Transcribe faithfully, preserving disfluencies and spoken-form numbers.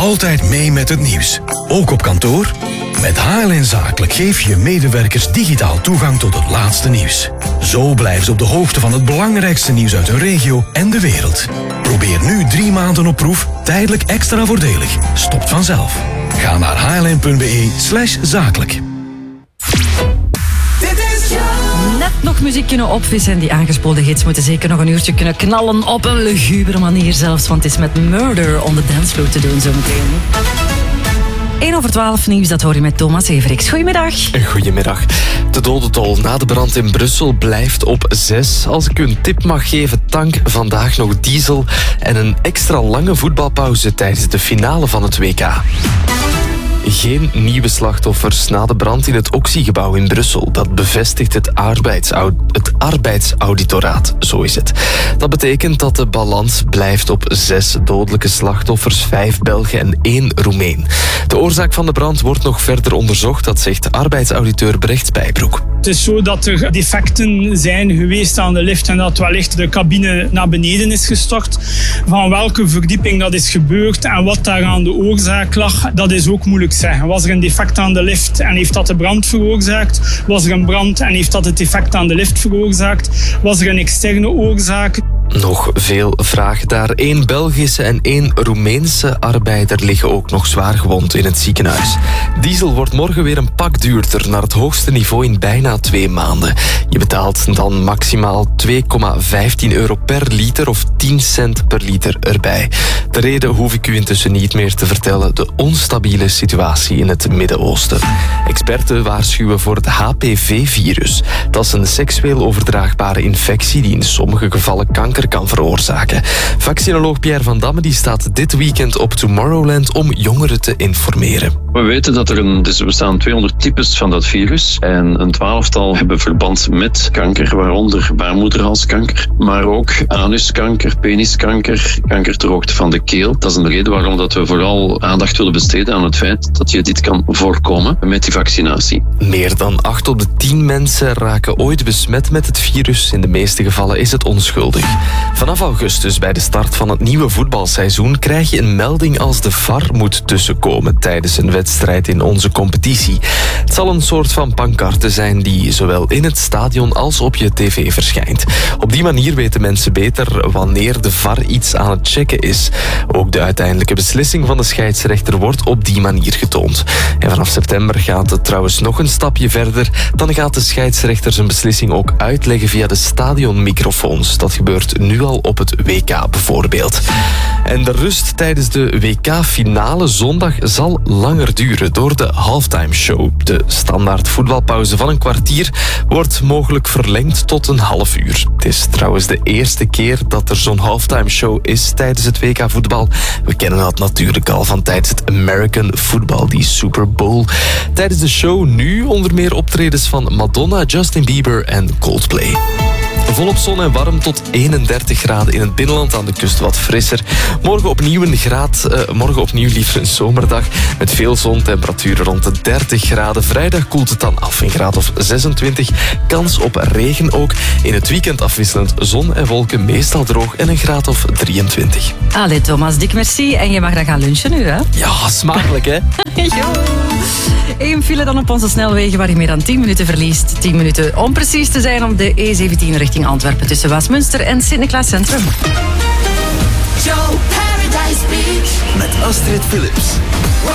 Altijd mee met het nieuws. Ook op kantoor? Met H L N Zakelijk geef je medewerkers digitaal toegang tot het laatste nieuws. Zo blijven ze op de hoogte van het belangrijkste nieuws uit hun regio en de wereld. Probeer nu drie maanden op proef, tijdelijk extra voordelig. Stopt vanzelf. Ga naar hln.be slash zakelijk. Net nog muziek kunnen opvissen en die aangespoelde hits moeten zeker nog een uurtje kunnen knallen op een lugubere manier zelfs, want het is met Murder on the Dancefloor te doen zometeen. één over twaalf nieuws, dat hoor je met Thomas Everix. Goedemiddag. Goedemiddag. De dodentol na de brand in Brussel blijft op zes. Als ik u een tip mag geven, tank vandaag nog diesel en een extra lange voetbalpauze tijdens de finale van het W K. Geen nieuwe slachtoffers na de brand in het Oxy-gebouw in Brussel. Dat bevestigt het, arbeidsau- het arbeidsauditoraat. Zo is het. Dat betekent dat de balans blijft op zes dodelijke slachtoffers, vijf Belgen en één Roemeen. De oorzaak van de brand wordt nog verder onderzocht, dat zegt arbeidsauditeur Brecht Spijbroek. Het is zo dat er defecten zijn geweest aan de lift en dat wellicht de cabine naar beneden is gestort. Van welke verdieping dat is gebeurd en wat daar aan de oorzaak lag, dat is ook moeilijk zeggen. Was er een defect aan de lift en heeft dat de brand veroorzaakt? Was er een brand en heeft dat het defect aan de lift veroorzaakt? Was er een externe oorzaak? Nog veel vragen daar. Eén Belgische en één Roemeense arbeider liggen ook nog zwaar gewond in het ziekenhuis. Diesel wordt morgen weer een pak duurder, naar het hoogste niveau in bijna twee maanden. Je betaalt dan maximaal twee komma vijftien euro per liter of tien cent per liter erbij. De reden hoef ik u intussen niet meer te vertellen: de onstabiele situatie in het Midden-Oosten. Experten waarschuwen voor het H P V-virus. Dat is een seksueel overdraagbare infectie die in sommige gevallen kanker kan veroorzaken. Vaccinoloog Pierre van Damme die staat dit weekend op Tomorrowland om jongeren te informeren. We weten dat er een, dus er bestaan tweehonderd types van dat virus en een twaalftal hebben verband met kanker, waaronder baarmoederhalskanker, maar ook anuskanker, peniskanker, kanker ter hoogte van de keel. Dat is een reden waarom dat we vooral aandacht willen besteden aan het feit dat je dit kan voorkomen met die vaccinatie. Meer dan acht op de tien mensen raken ooit besmet met het virus. In de meeste gevallen is het onschuldig. Vanaf augustus, bij de start van het nieuwe voetbalseizoen, krijg je een melding als de V A R moet tussenkomen tijdens een wedstrijd in onze competitie. Het zal een soort van pancarte zijn die zowel in het stadion als op je tv verschijnt. Op die manier weten mensen beter wanneer de V A R iets aan het checken is. Ook de uiteindelijke beslissing van de scheidsrechter wordt op die manier getoond. En vanaf september gaat het trouwens nog een stapje verder. Dan gaat de scheidsrechter zijn beslissing ook uitleggen via de stadionmicrofoons. Dat gebeurt nu al op het W K bijvoorbeeld. En de rust tijdens de W K-finale zondag zal langer duren door de halftime show. De standaard voetbalpauze van een kwartier wordt mogelijk verlengd tot een half uur. Het is trouwens de eerste keer dat er zo'n halftime show is tijdens het W K-voetbal. We kennen dat natuurlijk al van tijdens het American Football, die Super Bowl. Tijdens de show nu onder meer optredens van Madonna, Justin Bieber en Coldplay. Volop zon en warm tot eenendertig graden in het binnenland, aan de kust wat frisser. Morgen opnieuw een graad, uh, morgen opnieuw liever een zomerdag met veel zon, temperaturen rond de dertig graden. Vrijdag koelt het dan af, een graad of zesentwintig. Kans op regen ook. In het weekend afwisselend zon en wolken, meestal droog en een graad of drieëntwintig. Allee Thomas, dik merci. En je mag dan gaan lunchen nu, hè? Ja, smakelijk hè? Eén file dan op onze snelwegen waar je meer dan tien minuten verliest. tien minuten om precies te zijn op de E zeventien richting Antwerpen tussen Westminster en Sint-Niklaas Centrum. Joe Paradise Beach Met Astrid Philips.